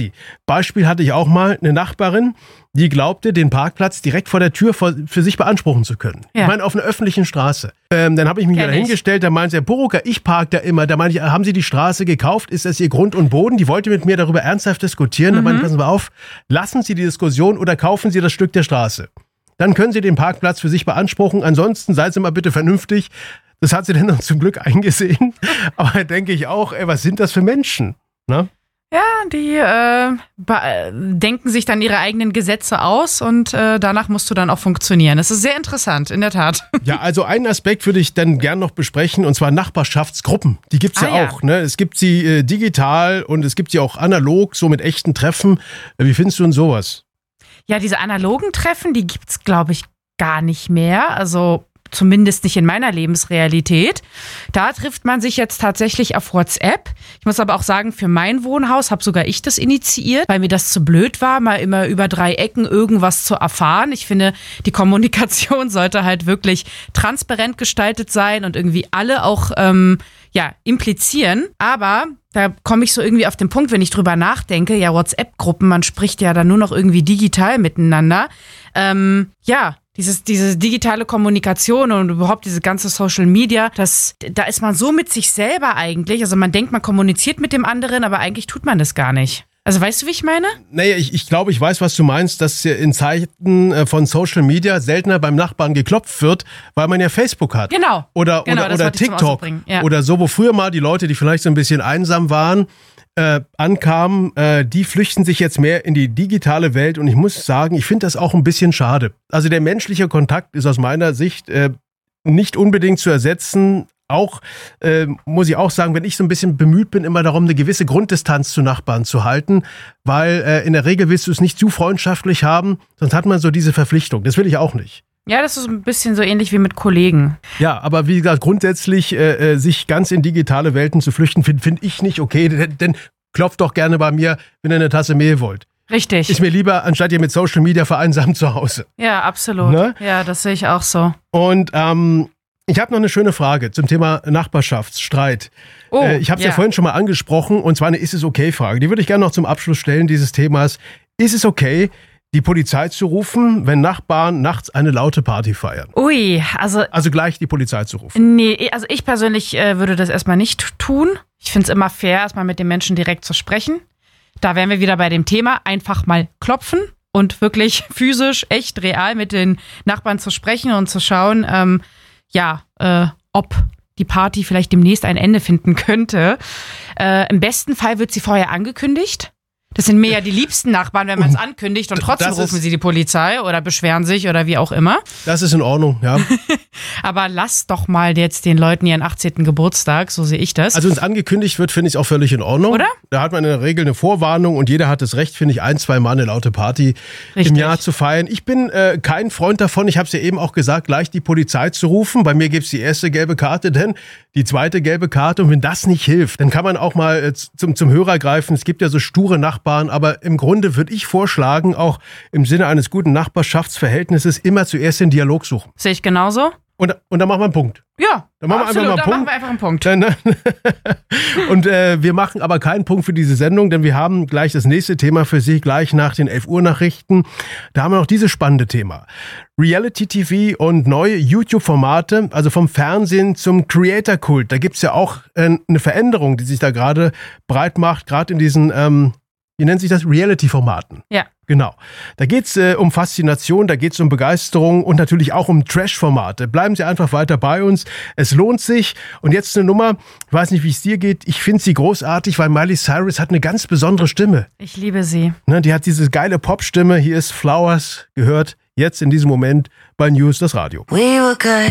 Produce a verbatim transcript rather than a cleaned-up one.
Party. Beispiel hatte ich auch mal eine Nachbarin, die glaubte, den Parkplatz direkt vor der Tür vor, für sich beanspruchen zu können. Ja. Ich meine, auf einer öffentlichen Straße. Ähm, dann habe ich mich da hingestellt, da meinte Herr Poroker, ich parke da immer. Da meinte ich, haben Sie die Straße gekauft? Ist das Ihr Grund und Boden? Die wollte mit mir darüber ernsthaft diskutieren. Mhm. Da meinte ich, passen Sie auf, lassen Sie die Diskussion oder kaufen Sie das Stück der Straße. Dann können Sie den Parkplatz für sich beanspruchen. Ansonsten seien Sie mal bitte vernünftig. Das hat sie dann noch zum Glück eingesehen. Aber da denke ich auch, ey, was sind das für Menschen? Ne? Ja, die äh, be- denken sich dann ihre eigenen Gesetze aus und äh, danach musst du dann auch funktionieren. Das ist sehr interessant, in der Tat. Ja, also einen Aspekt würde ich dann gern noch besprechen, und zwar Nachbarschaftsgruppen. Die gibt's ah, ja, ja auch. Ne? Es gibt sie äh, digital und es gibt sie auch analog, so mit echten Treffen. Wie findest du denn sowas? Ja, diese analogen Treffen, die gibt's, glaube ich, gar nicht mehr. Also zumindest nicht in meiner Lebensrealität. Da trifft man sich jetzt tatsächlich auf WhatsApp. Ich muss aber auch sagen, für mein Wohnhaus habe sogar ich das initiiert, weil mir das zu blöd war, mal immer über drei Ecken irgendwas zu erfahren. Ich finde, die Kommunikation sollte halt wirklich transparent gestaltet sein und irgendwie alle auch ähm, ja, implizieren. Aber da komme ich so irgendwie auf den Punkt, wenn ich drüber nachdenke, ja, WhatsApp-Gruppen, man spricht ja dann nur noch irgendwie digital miteinander. Ähm, ja, Dieses, diese digitale Kommunikation und überhaupt diese ganze Social Media, das, da ist man so mit sich selber eigentlich. Also man denkt, man kommuniziert mit dem anderen, aber eigentlich tut man das gar nicht. Also weißt du, wie ich meine? Naja, ich, ich glaube, ich weiß, was du meinst, dass in Zeiten von Social Media seltener beim Nachbarn geklopft wird, weil man ja Facebook hat. Genau. Oder, genau, oder, oder TikTok. Ja. Oder so, wo früher mal die Leute, die vielleicht so ein bisschen einsam waren, Äh, ankamen, äh, die flüchten sich jetzt mehr in die digitale Welt, und ich muss sagen, ich finde das auch ein bisschen schade. Also der menschliche Kontakt ist aus meiner Sicht äh, nicht unbedingt zu ersetzen. Auch, äh, muss ich auch sagen, wenn ich so ein bisschen bemüht bin, immer darum, eine gewisse Grunddistanz zu Nachbarn zu halten, weil äh, in der Regel willst du es nicht zu freundschaftlich haben, sonst hat man so diese Verpflichtung. Das will ich auch nicht. Ja, das ist ein bisschen so ähnlich wie mit Kollegen. Ja, aber wie gesagt, grundsätzlich äh, sich ganz in digitale Welten zu flüchten, finde find ich nicht okay. Denn, denn klopft doch gerne bei mir, wenn ihr eine Tasse Mehl wollt. Richtig. Ist mir lieber, anstatt ihr mit Social Media vereinsamt zu Hause. Ja, absolut. Ne? Ja, das sehe ich auch so. Und ähm, ich habe noch eine schöne Frage zum Thema Nachbarschaftsstreit. Oh, äh, ich habe es ja. ja vorhin schon mal angesprochen, und zwar eine Ist-es-okay-Frage. Die würde ich gerne noch zum Abschluss stellen, dieses Themas. Ist es okay, die Polizei zu rufen, wenn Nachbarn nachts eine laute Party feiern? Ui, also... Also gleich die Polizei zu rufen? Nee, also ich persönlich äh, würde das erstmal nicht tun. Ich finde es immer fair, erstmal mit den Menschen direkt zu sprechen. Da wären wir wieder bei dem Thema, einfach mal klopfen und wirklich physisch, echt, real mit den Nachbarn zu sprechen und zu schauen, ähm, ja, äh, ob die Party vielleicht demnächst ein Ende finden könnte. Äh, im besten Fall wird sie vorher angekündigt. Das sind mir ja die liebsten Nachbarn, wenn man es ankündigt und trotzdem das rufen sie die Polizei oder beschweren sich oder wie auch immer. Das ist in Ordnung, ja. Aber lass doch mal jetzt den Leuten ihren achtzehnten Geburtstag, so sehe ich das. Also wenn es angekündigt wird, finde ich es auch völlig in Ordnung. Oder? Da hat man in der Regel eine Vorwarnung und jeder hat das Recht, finde ich, ein, zwei Mal eine laute Party Richtig. im Jahr zu feiern. Ich bin äh, kein Freund davon, ich habe es ja eben auch gesagt, gleich die Polizei zu rufen. Bei mir gibt es die erste gelbe Karte, denn die zweite gelbe Karte. Und wenn das nicht hilft, dann kann man auch mal äh, zum, zum Hörer greifen. Es gibt ja so sture Nachbarn, aber im Grunde würde ich vorschlagen, auch im Sinne eines guten Nachbarschaftsverhältnisses immer zuerst den Dialog suchen. Sehe ich genauso. Und, und dann machen wir einen Punkt. Ja, dann machen absolut, wir einfach mal einen dann Punkt. machen wir einfach einen Punkt. Und äh, wir machen aber keinen Punkt für diese Sendung, denn wir haben gleich das nächste Thema für Sie, gleich nach den elf Uhr Nachrichten. Da haben wir noch dieses spannende Thema. Reality-T V und neue YouTube-Formate, also vom Fernsehen zum Creator-Kult. Da gibt's ja auch äh, eine Veränderung, die sich da gerade breit macht, gerade in diesen, ähm, wie nennt sich das, Reality-Formaten. Ja. Genau. Da geht's äh, um Faszination, da geht's um Begeisterung und natürlich auch um Trash-Formate. Bleiben Sie einfach weiter bei uns. Es lohnt sich. Und jetzt eine Nummer, ich weiß nicht, wie es dir geht. Ich finde sie großartig, weil Miley Cyrus hat eine ganz besondere Stimme. Ich liebe sie. Ne, die hat diese geile Pop-Stimme. Hier ist Flowers, gehört jetzt in diesem Moment bei News das Radio. We were good.